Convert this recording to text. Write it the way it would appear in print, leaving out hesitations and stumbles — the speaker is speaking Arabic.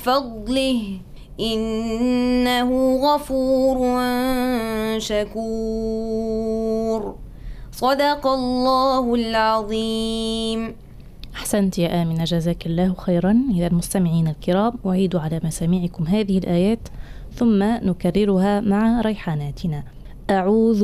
فضله إنه غفور شكور. صدق الله العظيم. أحسنت يا آمنة، جزاك الله خيرا. إذا المستمعين الكرام، أعيد على مسامعكم هذه الآيات ثم نكررها مع ريحاناتنا. أعوذ